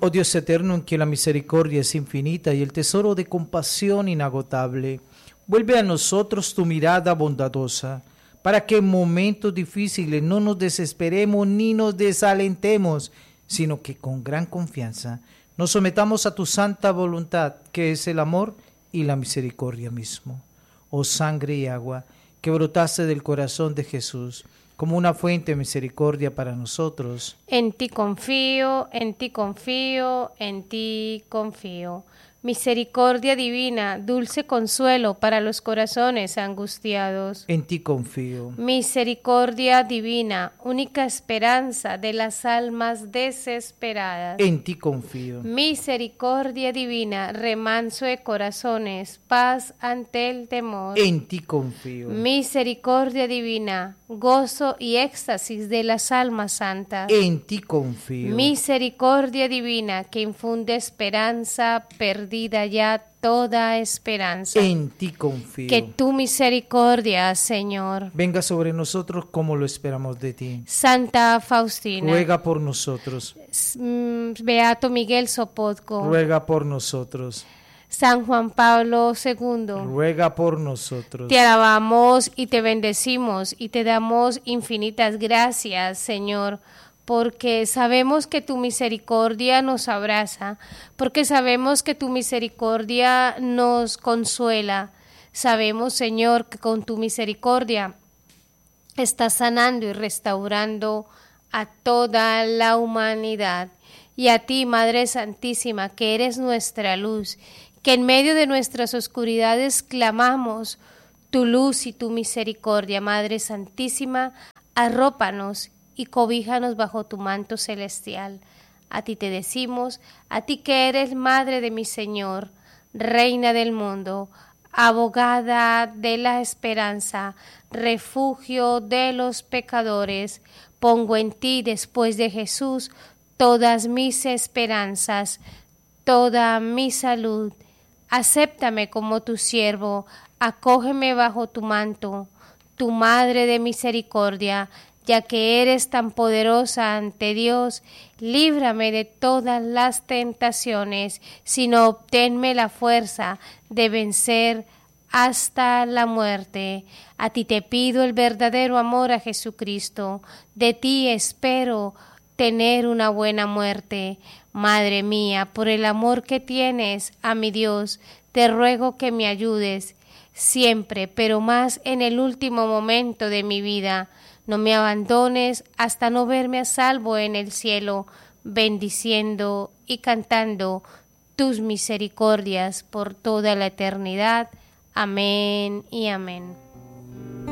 Oh Dios eterno, en que la misericordia es infinita y el tesoro de compasión inagotable, vuelve a nosotros tu mirada bondadosa, para que en momentos difíciles no nos desesperemos ni nos desalentemos, sino que con gran confianza nos sometamos a tu santa voluntad, que es el amor y la misericordia mismo. Oh sangre y agua que brotaste del corazón de Jesús, como una fuente de misericordia para nosotros. En ti confío, en ti confío, en ti confío. Misericordia divina, dulce consuelo para los corazones angustiados. En ti confío. Misericordia divina, única esperanza de las almas desesperadas. En ti confío. Misericordia divina, remanso de corazones, paz ante el temor. En ti confío. Misericordia divina, gozo y éxtasis de las almas santas. En ti confío. Misericordia divina, que infunde esperanza, perdida ya toda esperanza. En ti confío. Que tu misericordia, Señor, venga sobre nosotros como lo esperamos de ti. Santa Faustina, ruega por nosotros. Beato Miguel Sopotko, ruega por nosotros. San Juan Pablo II, ruega por nosotros. Te alabamos y te bendecimos y te damos infinitas gracias, Señor, porque sabemos que tu misericordia nos abraza, porque sabemos que tu misericordia nos consuela. Sabemos, Señor, que con tu misericordia estás sanando y restaurando a toda la humanidad. Y a ti, Madre Santísima, que eres nuestra luz, que en medio de nuestras oscuridades clamamos tu luz y tu misericordia. Madre Santísima, arrópanos y cobíjanos bajo tu manto celestial. A ti te decimos, a ti que eres Madre de mi Señor, Reina del mundo, abogada de la esperanza, refugio de los pecadores, pongo en ti, después de Jesús, todas mis esperanzas, toda mi salud. Acéptame como tu siervo, acógeme bajo tu manto, tu Madre de misericordia, ya que eres tan poderosa ante Dios, líbrame de todas las tentaciones, sino obténme la fuerza de vencer hasta la muerte. A ti te pido el verdadero amor a Jesucristo, de ti espero tener una buena muerte. Madre mía, por el amor que tienes a mi Dios, te ruego que me ayudes siempre, pero más en el último momento de mi vida. No me abandones hasta no verme a salvo en el cielo, bendiciendo y cantando tus misericordias por toda la eternidad. Amén y amén.